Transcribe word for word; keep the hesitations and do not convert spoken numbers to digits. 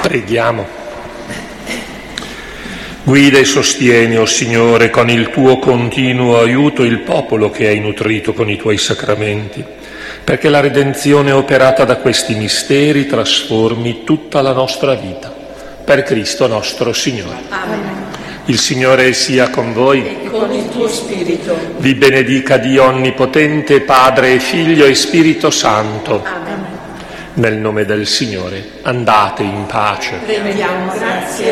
Preghiamo. Guida e sostieni, o Signore, con il tuo continuo aiuto il popolo che hai nutrito con i tuoi sacramenti, perché la redenzione operata da questi misteri trasformi tutta la nostra vita. Per Cristo nostro Signore. Amen. Il Signore sia con voi. E con il tuo spirito. Vi benedica Dio Onnipotente, Padre e Figlio e Spirito Santo. Amen. Nel nome del Signore, andate in pace. Rendiamo grazie